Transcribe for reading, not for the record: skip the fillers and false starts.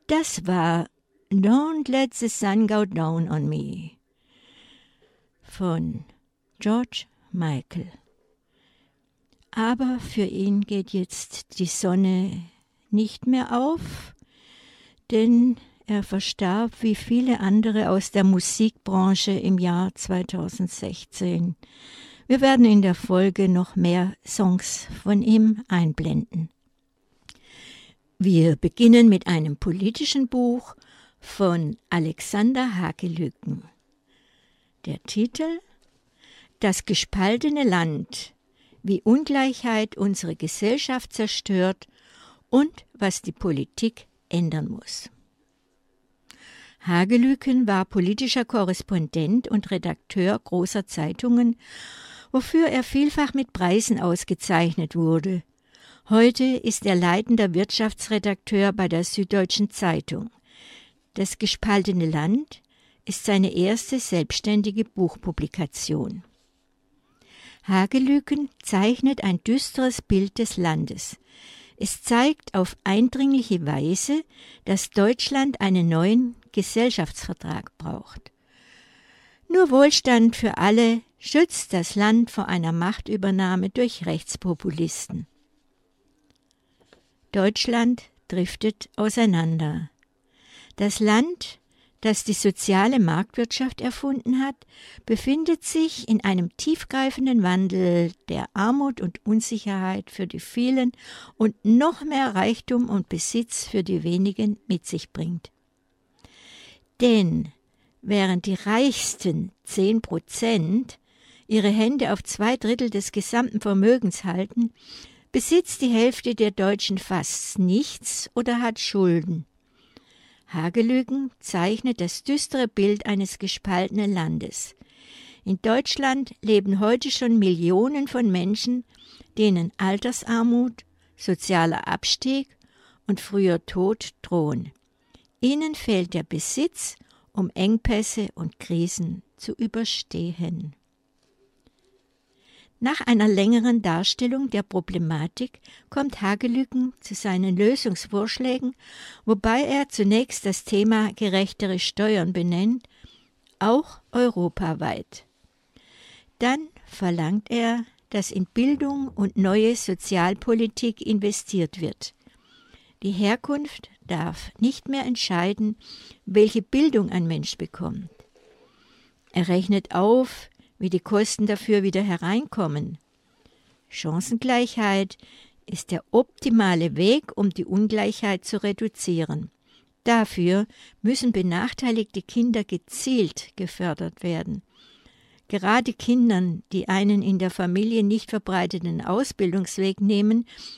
Das war Don't Let the Sun Go Down on Me von George Michael. Aber für ihn geht jetzt die Sonne nicht mehr auf, denn er verstarb wie viele andere aus der Musikbranche im Jahr 2016. Wir werden in der Folge noch mehr Songs von ihm einblenden. Wir beginnen mit einem politischen Buch von Alexander Hakelüken. Der Titel: Das gespaltene Land, wie Ungleichheit unsere Gesellschaft zerstört und was die Politik ändern muss. Hakelüken war politischer Korrespondent und Redakteur großer Zeitungen, wofür er vielfach mit Preisen ausgezeichnet wurde. Heute ist er leitender Wirtschaftsredakteur bei der Süddeutschen Zeitung. Das gespaltene Land ist seine erste selbstständige Buchpublikation. Hakelüken zeichnet ein düsteres Bild des Landes. Es zeigt auf eindringliche Weise, dass Deutschland einen neuen Gesellschaftsvertrag braucht. Nur Wohlstand für alle schützt das Land vor einer Machtübernahme durch Rechtspopulisten. Deutschland driftet auseinander. Das Land, das die soziale Marktwirtschaft erfunden hat, befindet sich in einem tiefgreifenden Wandel, der Armut und Unsicherheit für die vielen und noch mehr Reichtum und Besitz für die wenigen mit sich bringt. Denn während die reichsten 10% ihre Hände auf 2/3 des gesamten Vermögens halten, besitzt die Hälfte der Deutschen fast nichts oder hat Schulden. Hakelüken zeichnet das düstere Bild eines gespaltenen Landes. In Deutschland leben heute schon Millionen von Menschen, denen Altersarmut, sozialer Abstieg und früher Tod drohen. Ihnen fehlt der Besitz, um Engpässe und Krisen zu überstehen. Nach einer längeren Darstellung der Problematik kommt Hakelüken zu seinen Lösungsvorschlägen, wobei er zunächst das Thema gerechtere Steuern benennt, auch europaweit. Dann verlangt er, dass in Bildung und neue Sozialpolitik investiert wird. Die Herkunft darf nicht mehr entscheiden, welche Bildung ein Mensch bekommt. Er rechnet auf, wie die Kosten dafür wieder hereinkommen. Chancengleichheit ist der optimale Weg, um die Ungleichheit zu reduzieren. Dafür müssen benachteiligte Kinder gezielt gefördert werden. Gerade Kindern, die einen in der Familie nicht verbreiteten Ausbildungsweg nehmen,